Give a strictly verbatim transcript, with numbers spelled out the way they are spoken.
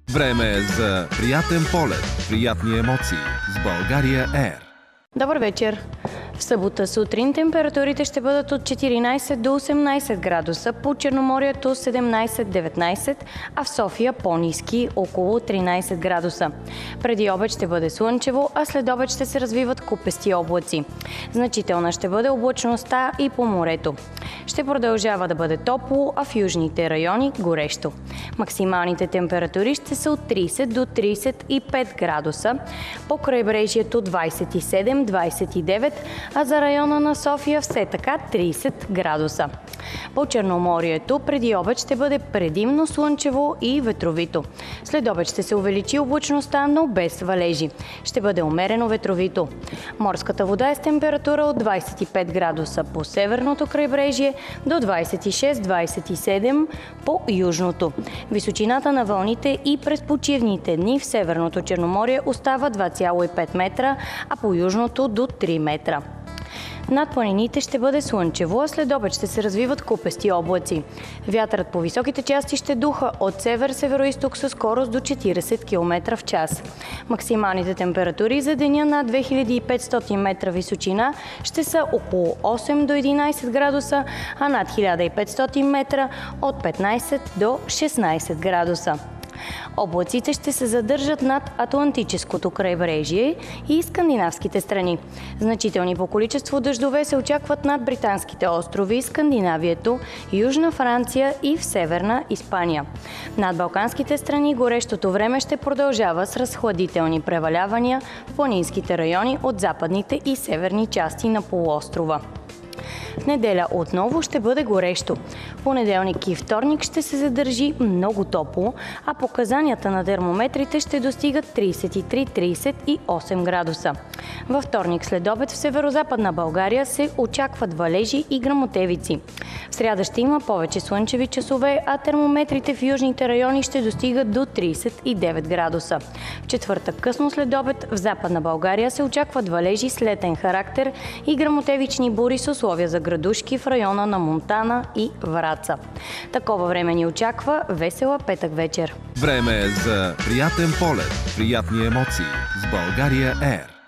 Време е за приятен полет, приятни емоции с България Ер. Добър вечер! В събота сутрин температурите ще бъдат от четиринайсет до осемнайсет градуса, по Черноморието седемнайсет-деветнайсет, а в София по-ниски около тринайсет градуса. Преди обед ще бъде слънчево, а след обед ще се развиват купести облаци. Значителна ще бъде облачността и по морето. Ще продължава да бъде топло, а в южните райони горещо. Максималните температури ще са от трийсет до трийсет и пет градуса, по крайбрежието двайсет и седем до двайсет и девет, а за района на София все така трийсет градуса. По Черноморието преди обед ще бъде предимно слънчево и ветровито. След обед ще се увеличи облачността, но без валежи. Ще бъде умерено ветровито. Морската вода е с температура от двайсет и пет градуса по северното крайбрежие до двайсет и шест до двайсет и седем по южното. Височината на вълните и през почивните дни в северното Черноморие остава два цяло и пет метра, а по южното до три метра. Над планините ще бъде слънчево, а след обед ще се развиват купести облаци. Вятърът по високите части ще духа от север-североизток със скорост до четирийсет километра в час. Максималните температури за деня на две хиляди и петстотин метра височина ще са около осем до единайсет градуса, а над хиляда и петстотин метра от петнайсет до шестнайсет градуса. Облаците ще се задържат над Атлантическото крайбрежие и скандинавските страни. Значителни по количество дъждове се очакват над Британските острови, Скандинавието, Южна Франция и в Северна Испания. Над Балканските страни горещото време ще продължава с разхладителни превалявания в планинските райони от западните и северни части на полуострова. В неделя отново ще бъде горещо. В понеделник и вторник ще се задържи много топло, а показанията на термометрите ще достигат трийсет и три до трийсет и осем градуса. Във вторник след обед в северозападна България се очакват валежи и гръмотевици. В сряда ще има повече слънчеви часове, а термометрите в южните райони ще достигат до трийсет и девет градуса. В четвъртък късно след обед в Западна България се очакват валежи с летен характер и гръмотевични бури с условия за градушки в района на Монтана и Враца. Такова време ни очаква весела петък вечер. Време е за приятен полет, приятни емоции с България Ер.